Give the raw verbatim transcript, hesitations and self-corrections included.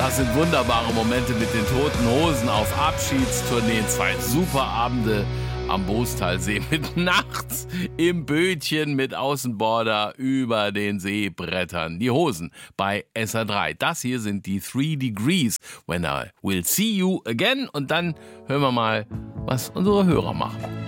Das sind wunderbare Momente mit den Toten Hosen auf Abschiedstourneen. Zwei super Abende am Boostalsee mit nachts im Bötchen mit Außenborder über den Seebrettern. Die Hosen bei S R drei. Das hier sind die Three Degrees. When I will see you again. Und dann hören wir mal, was unsere Hörer machen.